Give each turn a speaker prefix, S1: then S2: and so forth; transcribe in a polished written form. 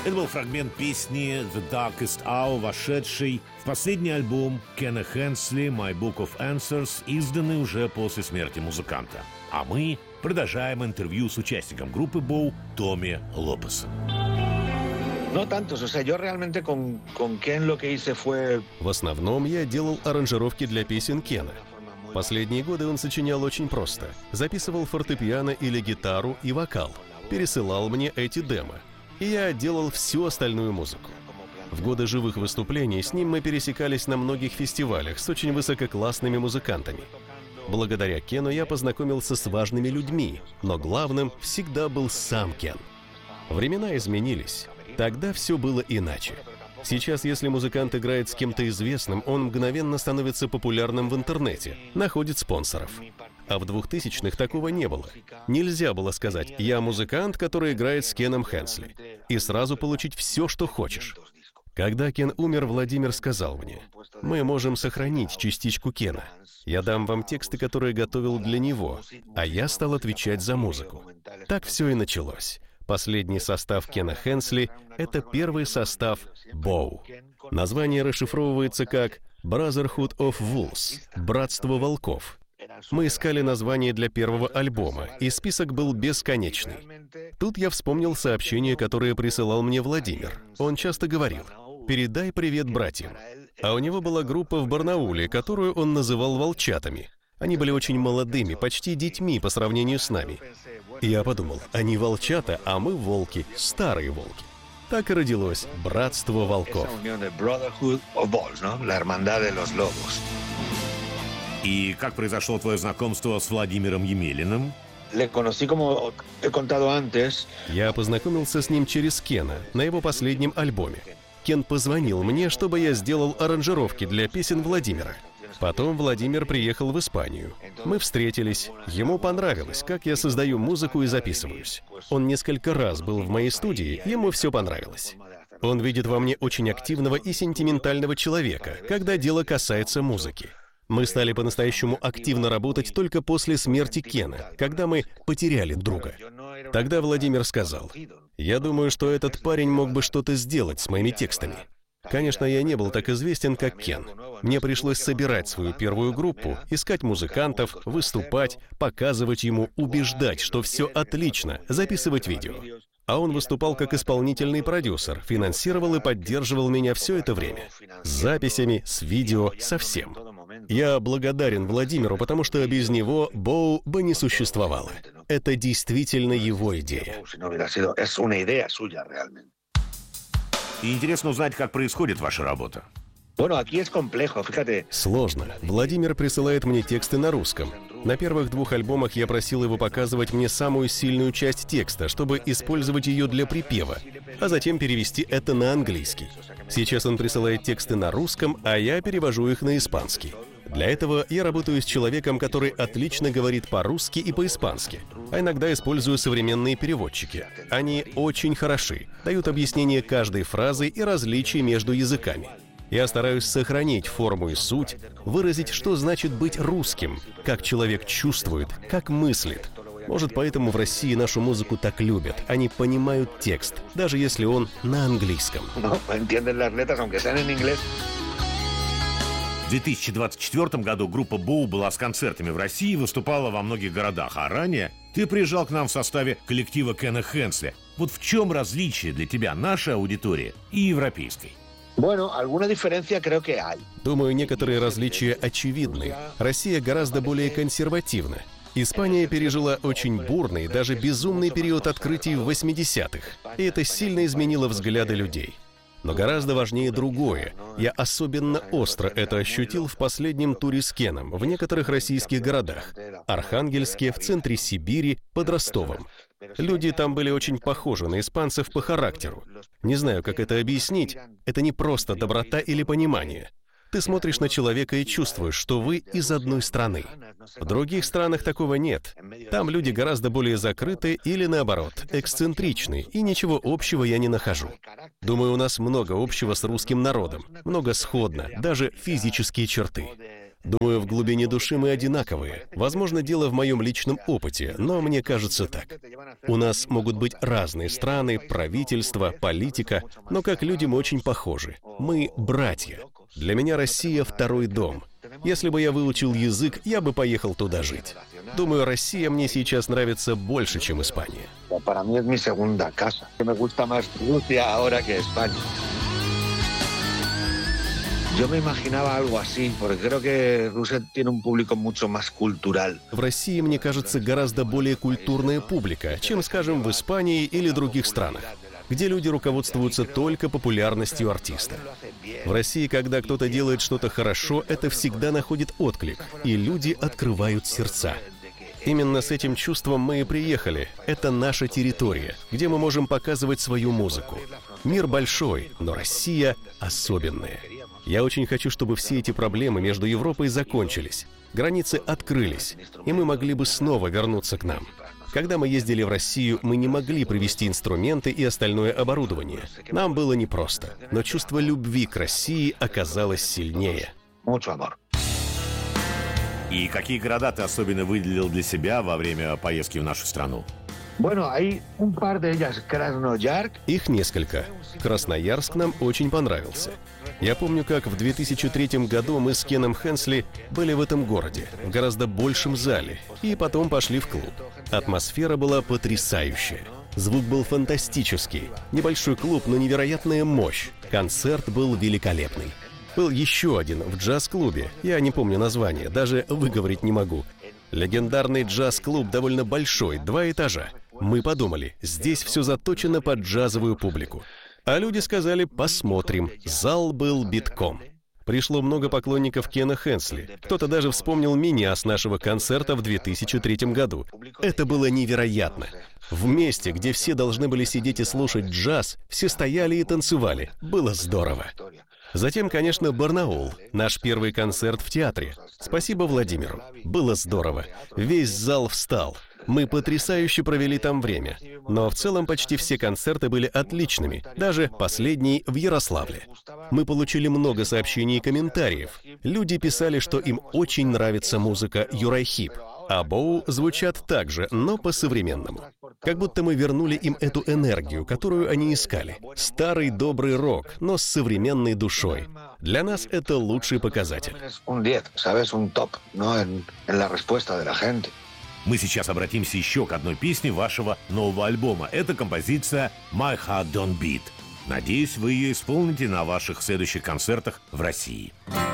S1: Это был фрагмент песни «The Darkest Hour», вошедший в последний альбом Кена Хенсли «My Book of Answers», изданный уже после смерти музыканта. А мы продолжаем интервью с участником группы Bow Томми Лопесом.
S2: В основном я делал аранжировки для песен Кена. Последние годы он сочинял очень просто. Записывал фортепиано или гитару и вокал. Пересылал мне эти демо. И я делал всю остальную музыку. В годы живых выступлений с ним мы пересекались на многих фестивалях с очень высококлассными музыкантами. Благодаря Кену я познакомился с важными людьми, но главным всегда был сам Кен. Времена изменились. Тогда все было иначе. Сейчас, если музыкант играет с кем-то известным, он мгновенно становится популярным в интернете, находит спонсоров. А в 2000-х такого не было. Нельзя было сказать «я музыкант, который играет с Кеном Хенсли» и сразу получить все, что хочешь. Когда Кен умер, Владимир сказал мне: «Мы можем сохранить частичку Кена. Я дам вам тексты, которые готовил для него, а я стал отвечать за музыку». Так все и началось. Последний состав Кена Хенсли — это первый состав Bow. Название расшифровывается как Brotherhood of Wolves — «Братство волков». Мы искали название для первого альбома, и список был бесконечный. Тут я вспомнил сообщение, которое присылал мне Владимир. Он часто говорил: «Передай привет братьям». А у него была группа в Барнауле, которую он называл «волчатами». Они были очень молодыми, почти детьми по сравнению с нами. И я подумал, они волчата, а мы волки, старые волки. Так и родилось «Братство волков».
S1: И как произошло твое знакомство с Владимиром Емелиным?
S2: Я познакомился с ним через Кена на его последнем альбоме. Кен позвонил мне, чтобы я сделал аранжировки для песен Владимира. Потом Владимир приехал в Испанию. Мы встретились. Ему понравилось, как я создаю музыку и записываюсь. Он несколько раз был в моей студии, ему все понравилось. Он видит во мне очень активного и сентиментального человека, когда дело касается музыки. Мы стали по-настоящему активно работать только после смерти Кена, когда мы потеряли друга. Тогда Владимир сказал: «Я думаю, что этот парень мог бы что-то сделать с моими текстами». Конечно, я не был так известен, как Кен. Мне пришлось собирать свою первую группу, искать музыкантов, выступать, показывать ему, убеждать, что все отлично, записывать видео. А он выступал как исполнительный продюсер, финансировал и поддерживал меня все это время. С записями, с видео, со всем. Я благодарен Владимиру, потому что без него Bow бы не существовало. Это действительно его идея.
S1: И интересно узнать, как происходит ваша работа.
S2: Сложно. Владимир присылает мне тексты на русском. На первых 2 альбомах я просил его показывать мне самую сильную часть текста, чтобы использовать ее для припева, а затем перевести это на английский. Сейчас он присылает тексты на русском, а я перевожу их на испанский. Для этого я работаю с человеком, который отлично говорит по-русски и по-испански, а иногда использую современные переводчики. Они очень хороши, дают объяснение каждой фразы и различий между языками. Я стараюсь сохранить форму и суть, выразить, что значит быть русским, как человек чувствует, как мыслит. Может, поэтому в России нашу музыку так любят. Они понимают текст, даже если он на английском.
S1: В 2024 году группа Bow была с концертами в России и выступала во многих городах. А ранее ты приезжал к нам в составе коллектива Кена Хенсли. Вот в чем различие для тебя нашей аудитории и европейской?
S2: Думаю, некоторые различия очевидны. Россия гораздо более консервативна. Испания пережила очень бурный, даже безумный период открытий в 80-х, и это сильно изменило взгляды людей. Но гораздо важнее другое. Я особенно остро это ощутил в последнем туре с Кеном в некоторых российских городах. Архангельске, в центре Сибири, под Ростовом. Люди там были очень похожи на испанцев по характеру. Не знаю, как это объяснить. Это не просто доброта или понимание. Ты смотришь на человека и чувствуешь, что вы из одной страны. В других странах такого нет. Там люди гораздо более закрыты или, наоборот, эксцентричны, и ничего общего я не нахожу. Думаю, у нас много общего с русским народом, много сходно, даже физические черты. Думаю, в глубине души мы одинаковые. Возможно, дело в моем личном опыте, но мне кажется так. У нас могут быть разные страны, правительства, политика, но как люди мы очень похожи. Мы братья. Для меня Россия — второй дом. Если бы я выучил язык, я бы поехал туда жить. Думаю, Россия мне сейчас нравится больше, чем Испания.
S3: Para mí es mi segunda casa. Me gusta más Rusia ahora que España. Yo me imaginaba algo así, porque creo que Rusia tiene un público mucho más cultural.
S2: В России, мне кажется, гораздо более культурная публика, чем, скажем, в Испании или других странах, где люди руководствуются только популярностью артиста. В России, когда кто-то делает что-то хорошо, это всегда находит отклик, и люди открывают сердца. Именно с этим чувством мы и приехали. Это наша территория, где мы можем показывать свою музыку. Мир большой, но Россия особенная. Я очень хочу, чтобы все эти проблемы между Европой закончились, границы открылись, и мы могли бы снова вернуться к нам. Когда мы ездили в Россию, мы не могли привезти инструменты и остальное оборудование. Нам было непросто, но чувство любви к России оказалось сильнее.
S1: И какие города ты особенно выделил для себя во время поездки в нашу страну?
S2: Их несколько. Красноярск нам очень понравился. Я помню, как в 2003 году мы с Кеном Хенсли были в этом городе, в гораздо большем зале, и потом пошли в клуб. Атмосфера была потрясающая. Звук был фантастический. Небольшой клуб, но невероятная мощь. Концерт был великолепный. Был еще один в джаз-клубе. Я не помню название, даже выговорить не могу. Легендарный джаз-клуб довольно большой, 2 этажа. Мы подумали, здесь все заточено под джазовую публику. А люди сказали: посмотрим. Зал был битком. Пришло много поклонников Кена Хенсли. Кто-то даже вспомнил меня с нашего концерта в 2003 году. Это было невероятно. В месте, где все должны были сидеть и слушать джаз, все стояли и танцевали. Было здорово. Затем, конечно, Барнаул. Наш первый концерт в театре. Спасибо Владимиру. Было здорово. Весь зал встал. Мы потрясающе провели там время. Но в целом почти все концерты были отличными. Даже последний в Ярославле. Мы получили много сообщений и комментариев. Люди писали, что им очень нравится музыка Юрайхип. А Боу звучат так же, но по-современному. Как будто мы вернули им эту энергию, которую они искали. Старый добрый рок, но с современной душой. Для нас это лучший показатель.
S1: Мы сейчас обратимся еще к одной песне вашего нового альбома. Это композиция «My Heart Don't Beat». Надеюсь, вы ее исполните на ваших следующих концертах в России.